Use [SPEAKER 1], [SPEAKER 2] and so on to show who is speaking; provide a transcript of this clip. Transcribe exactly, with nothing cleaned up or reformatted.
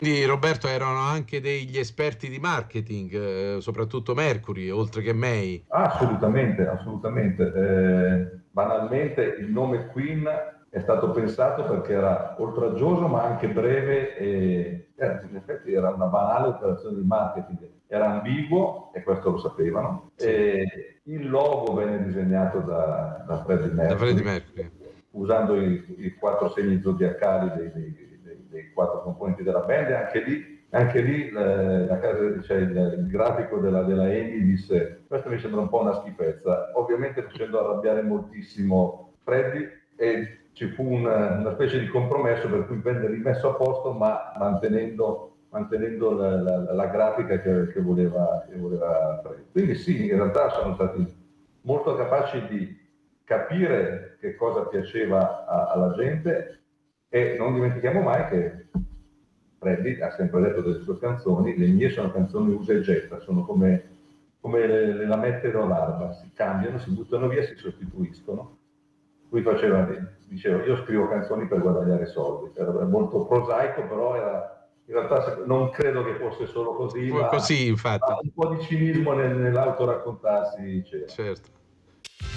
[SPEAKER 1] Quindi Roberto erano anche degli esperti di marketing, eh, soprattutto Mercury, oltre che May.
[SPEAKER 2] Assolutamente, assolutamente. Eh, banalmente il nome Queen è stato pensato perché era oltraggioso ma anche breve e eh, in effetti era una banale operazione di marketing. Era ambiguo e questo lo sapevano.
[SPEAKER 1] Sì,
[SPEAKER 2] E il logo venne disegnato da, da Freddie
[SPEAKER 1] da Freddie
[SPEAKER 2] Mercury
[SPEAKER 1] Mercury.
[SPEAKER 2] usando i, i quattro segni zodiacali dei, dei, dei, dei quattro componenti della band e anche lì anche lì la, la casa, cioè il, il grafico della, della Amy disse questo mi sembra un po' una schifezza, ovviamente facendo arrabbiare moltissimo Freddy e ci fu una, una specie di compromesso per cui venne rimesso a posto ma mantenendo, mantenendo la, la, la grafica che, che, voleva, che voleva Freddy. Quindi sì, in realtà sono stati molto capaci di capire che cosa piaceva a, alla gente e non dimentichiamo mai che Freddy ha sempre detto delle sue canzoni, le mie sono canzoni usa e getta, sono come, come le, le lamette d'Olarba, si cambiano, si buttano via, si sostituiscono. Lui faceva, diceva, io scrivo canzoni per guadagnare soldi, era molto prosaico, però era, in realtà non credo che fosse solo così,
[SPEAKER 1] Fu
[SPEAKER 2] ma,
[SPEAKER 1] così,
[SPEAKER 2] ma
[SPEAKER 1] infatti.
[SPEAKER 2] un po' di cinismo nel, nell'autoraccontarsi c'era.
[SPEAKER 1] Certo.